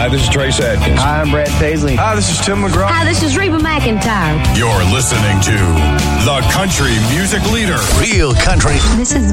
Hi, this is Trace Adkins. Hi, I'm Brad Paisley. Hi, this is Tim McGraw. Hi, this is Reba McEntire. You're listening to the country music leader. Real country. This is